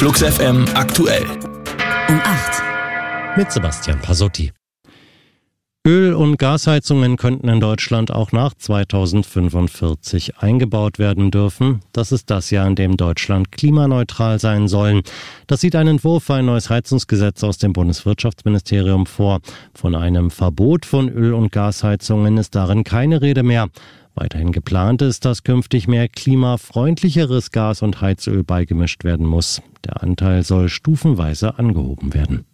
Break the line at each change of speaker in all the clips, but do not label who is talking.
Flux FM aktuell.
Um 8.
Mit Sebastian Pasotti. Öl- und Gasheizungen könnten in Deutschland auch nach 2045 eingebaut werden dürfen. Das ist das Jahr, in dem Deutschland klimaneutral sein soll. Das sieht ein Entwurf für ein neues Heizungsgesetz aus dem Bundeswirtschaftsministerium vor. Von einem Verbot von Öl- und Gasheizungen ist darin keine Rede mehr. Weiterhin geplant ist, dass künftig mehr klimafreundlicheres Gas und Heizöl beigemischt werden muss. Der Anteil soll stufenweise angehoben werden.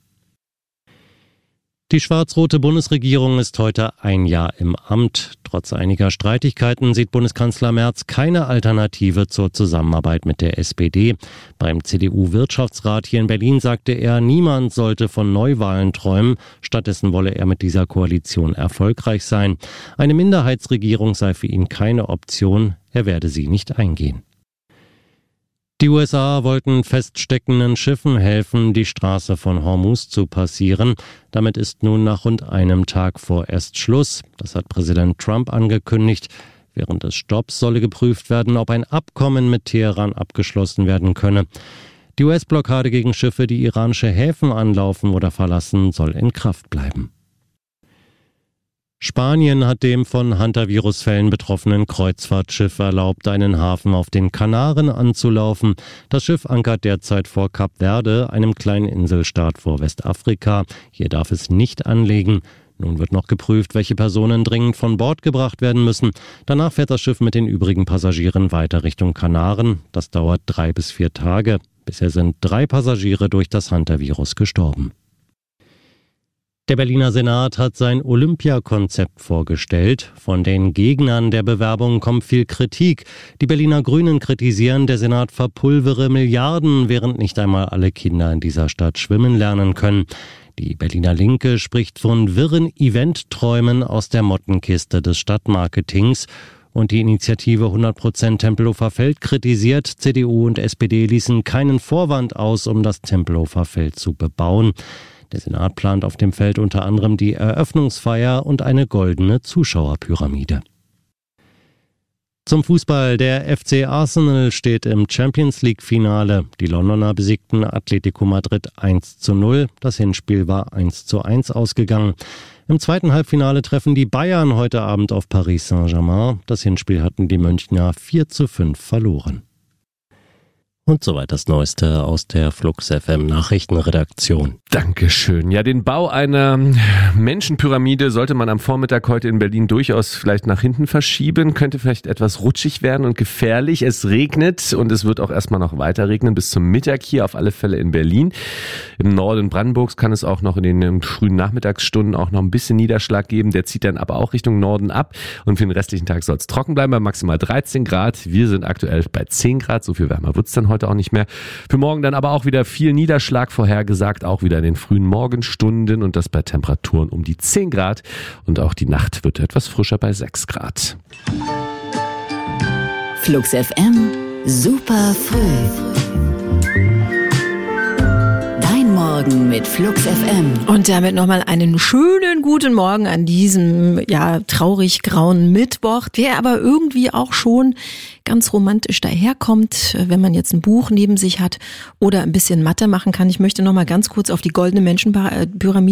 Die schwarz-rote Bundesregierung ist heute ein Jahr im Amt. Trotz einiger Streitigkeiten sieht Bundeskanzler Merz keine Alternative zur Zusammenarbeit mit der SPD. Beim CDU-Wirtschaftsrat hier in Berlin sagte er, niemand sollte von Neuwahlen träumen. Stattdessen wolle er mit dieser Koalition erfolgreich sein. Eine Minderheitsregierung sei für ihn keine Option. Er werde sie nicht eingehen. Die USA wollten feststeckenden Schiffen helfen, die Straße von Hormuz zu passieren. Damit ist nun nach rund einem Tag vorerst Schluss. Das hat Präsident Trump angekündigt. Während des Stopps solle geprüft werden, ob ein Abkommen mit Teheran abgeschlossen werden könne. Die US-Blockade gegen Schiffe, die iranische Häfen anlaufen oder verlassen, soll in Kraft bleiben. Spanien hat dem von Hantavirus-Fällen betroffenen Kreuzfahrtschiff erlaubt, einen Hafen auf den Kanaren anzulaufen. Das Schiff ankert derzeit vor Kap Verde, einem kleinen Inselstaat vor Westafrika. Hier darf es nicht anlegen. Nun wird noch geprüft, welche Personen dringend von Bord gebracht werden müssen. Danach fährt das Schiff mit den übrigen Passagieren weiter Richtung Kanaren. Das dauert 3 bis 4 Tage. Bisher sind 3 Passagiere durch das Hantavirus gestorben. Der Berliner Senat hat sein Olympiakonzept vorgestellt. Von den Gegnern der Bewerbung kommt viel Kritik. Die Berliner Grünen kritisieren, der Senat verpulvere Milliarden, während nicht einmal alle Kinder in dieser Stadt schwimmen lernen können. Die Berliner Linke spricht von wirren Eventträumen aus der Mottenkiste des Stadtmarketings. Und die Initiative 100% Tempelhofer Feld kritisiert, CDU und SPD ließen keinen Vorwand aus, um das Tempelhofer Feld zu bebauen. Der Senat plant auf dem Feld unter anderem die Eröffnungsfeier und eine goldene Zuschauerpyramide. Zum Fußball. Der FC Arsenal steht im Champions-League-Finale. Die Londoner besiegten Atletico Madrid 1:0. Das Hinspiel war 1:1 ausgegangen. Im zweiten Halbfinale treffen die Bayern heute Abend auf Paris Saint-Germain. Das Hinspiel hatten die Münchner 4:5 verloren. Und soweit das Neueste aus der Flux FM Nachrichtenredaktion.
Dankeschön. Ja, den Bau einer Menschenpyramide sollte man am Vormittag heute in Berlin durchaus vielleicht nach hinten verschieben. Könnte vielleicht etwas rutschig werden und gefährlich. Es regnet und es wird auch erstmal noch weiter regnen bis zum Mittag hier auf alle Fälle in Berlin. Im Norden Brandenburgs kann es auch noch in den frühen Nachmittagsstunden auch noch ein bisschen Niederschlag geben. Der zieht dann aber auch Richtung Norden ab. Und für den restlichen Tag soll es trocken bleiben bei maximal 13 Grad. Wir sind aktuell bei 10 Grad. So viel wärmer wird es dann heute auch nicht mehr. Für morgen dann aber auch wieder viel Niederschlag vorhergesagt, auch wieder in den frühen Morgenstunden und das bei Temperaturen um die 10 Grad und auch die Nacht wird etwas frischer bei 6 Grad.
Flux FM, super früh. Morgen mit Flux FM.
Und damit nochmal einen schönen guten Morgen an diesem, traurig grauen Mittwoch, der aber irgendwie auch schon ganz romantisch daherkommt, wenn man jetzt ein Buch neben sich hat oder ein bisschen Mathe machen kann. Ich möchte nochmal ganz kurz auf die goldene Menschenpyramide